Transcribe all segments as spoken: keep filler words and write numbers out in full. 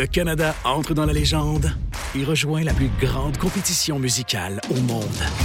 Le Canada entre dans la légende et rejoint la plus grande compétition musicale au monde.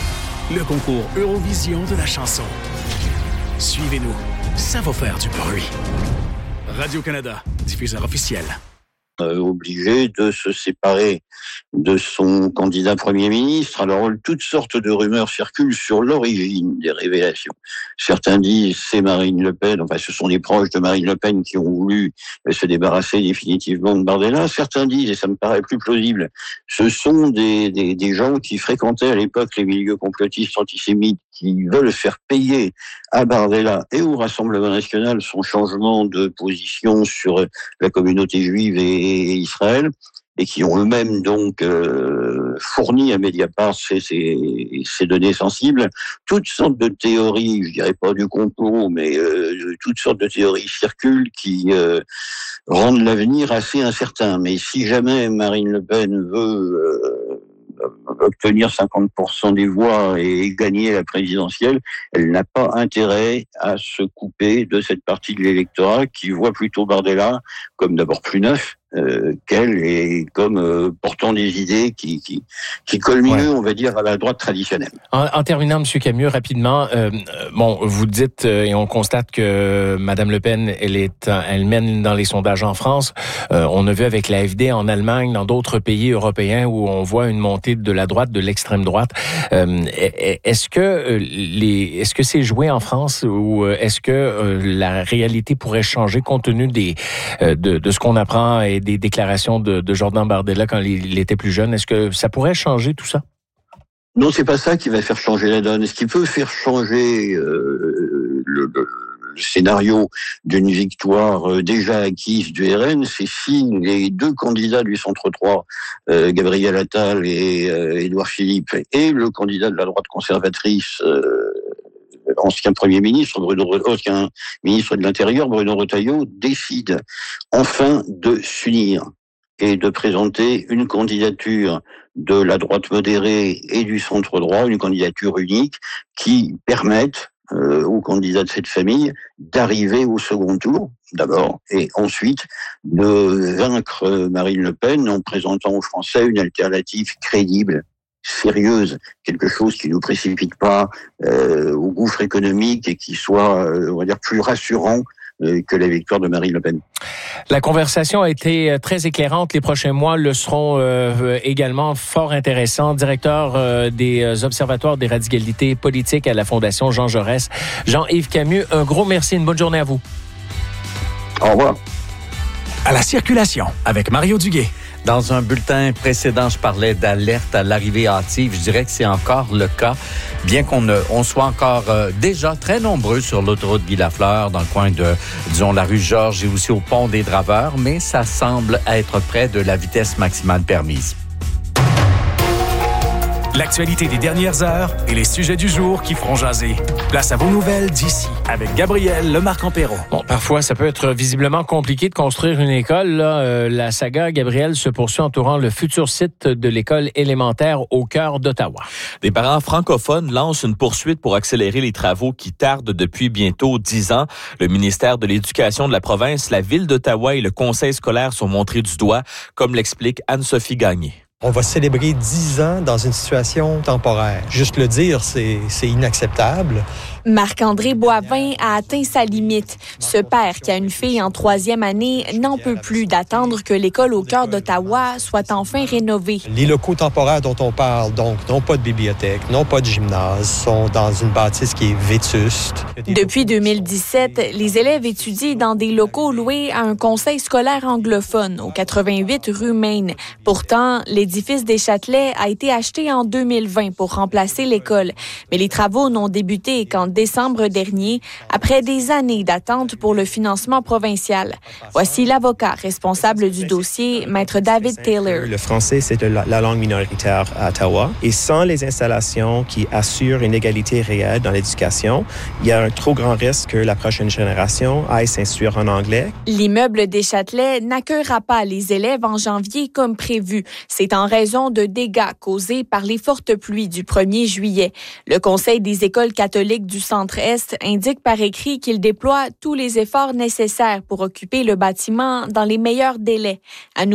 Le concours Eurovision de la chanson. Suivez-nous, ça va faire du bruit. Radio-Canada, diffuseur officiel. Euh, obligé de se séparer de son candidat Premier ministre. Alors, toutes sortes de rumeurs circulent sur l'origine des révélations. Certains disent c'est Marine Le Pen, enfin ce sont des proches de Marine Le Pen qui ont voulu se débarrasser définitivement de Bardella. Certains disent, et ça me paraît plus plausible, ce sont des, des, des gens qui fréquentaient à l'époque les milieux complotistes antisémites, qui veulent faire payer à Bardella et au Rassemblement national son changement de position sur la communauté juive et Israël, et qui ont eux-mêmes donc euh, fourni à Mediapart ces, ces, ces données sensibles. Toutes sortes de théories, je dirais pas du complot, mais euh, toutes sortes de théories circulent qui euh, rendent l'avenir assez incertain. Mais si jamais Marine Le Pen veut euh, obtenir cinquante pour cent des voix et gagner la présidentielle, elle n'a pas intérêt à se couper de cette partie de l'électorat qui voit plutôt Bardella comme d'abord plus neuf euh, qu'elle et comme euh, portant des idées qui, qui, qui collent mieux, ouais. on va dire, à la droite traditionnelle. En, en terminant, M. Camieux, rapidement, euh, bon, vous dites euh, et on constate que Mme Le Pen, elle est, elle mène dans les sondages en France. Euh, on a vu avec l'A F D en Allemagne, dans d'autres pays européens où on voit une montée de la droite, de l'extrême droite. Euh, est-ce que les, est-ce que c'est joué en France ou est-ce que euh, la réalité pourrait changer compte tenu des euh, de, de ce qu'on apprend et des déclarations de, de Jordan Bardella quand il, il était plus jeune? Est-ce que ça pourrait changer tout ça? Non, c'est pas ça qui va faire changer la donne. Ce qui peut faire changer euh, le, le, le scénario d'une victoire euh, déjà acquise du R N, c'est si les deux candidats du centre trois, euh, Gabriel Attal et euh, Édouard Philippe, et le candidat de la droite conservatrice, euh, ancien Premier ministre, Bruno, ancien ministre de l'Intérieur, Bruno Retailleau, décide enfin de s'unir et de présenter une candidature de la droite modérée et du centre droit, une candidature unique qui permette euh, aux candidats de cette famille d'arriver au second tour, d'abord, et ensuite de vaincre Marine Le Pen en présentant aux Français une alternative crédible, sérieuse, quelque chose qui ne nous précipite pas euh, au gouffre économique et qui soit, euh, on va dire, plus rassurant euh, que la victoire de Marine Le Pen. La conversation a été très éclairante. Les prochains mois le seront euh, également fort intéressants. Directeur euh, des observatoires des radicalités politiques à la Fondation Jean Jaurès, Jean-Yves Camieux, un gros merci, une bonne journée à vous. Au revoir. À la circulation avec Mario Duguay. Dans un bulletin précédent, je parlais d'alerte à l'arrivée hâtive. Je dirais que c'est encore le cas, bien qu'on on soit encore euh, déjà très nombreux sur l'autoroute Guy Lafleur, dans le coin de, disons, la rue Georges et aussi au pont des Draveurs, mais ça semble être près de la vitesse maximale permise. L'actualité des dernières heures et les sujets du jour qui feront jaser. Place à vos nouvelles d'ici avec Gabriel Lemarque-Empéron. Bon, parfois, ça peut être visiblement compliqué de construire une école. Là, euh, la saga, Gabriel, se poursuit entourant le futur site de l'école élémentaire au cœur d'Ottawa. Des parents francophones lancent une poursuite pour accélérer les travaux qui tardent depuis bientôt dix ans. Le ministère de l'Éducation de la province, la Ville d'Ottawa et le conseil scolaire sont montrés du doigt, comme l'explique Anne-Sophie Gagné. On va célébrer dix ans dans une situation temporaire. Juste le dire, c'est, c'est inacceptable. Marc-André Boivin a atteint sa limite. Ce père qui a une fille en troisième année n'en peut plus d'attendre que l'école au cœur d'Ottawa soit enfin rénovée. Les locaux temporaires dont on parle, donc, n'ont pas de bibliothèque, n'ont pas de gymnase, sont dans une bâtisse qui est vétuste. Depuis deux mille dix-sept, les élèves étudient dans des locaux loués à un conseil scolaire anglophone au quatre-vingt-huit rue Maine. Pourtant, l'édifice des Châtelets a été acheté en deux mille vingt pour remplacer l'école. Mais les travaux n'ont débuté qu'en décembre dernier, après des années d'attente pour le financement provincial. Voici l'avocat responsable du dossier, Maître David Taylor. Le français, c'est la, la langue minoritaire à Ottawa. Et sans les installations qui assurent une égalité réelle dans l'éducation, il y a un trop grand risque que la prochaine génération aille s'instruire en anglais. L'immeuble des Châtelets n'accueillera pas les élèves en janvier comme prévu. C'est en raison de dégâts causés par les fortes pluies du premier juillet. Le Conseil des écoles catholiques du Centre-Est indique par écrit qu'il déploie tous les efforts nécessaires pour occuper le bâtiment dans les meilleurs délais. À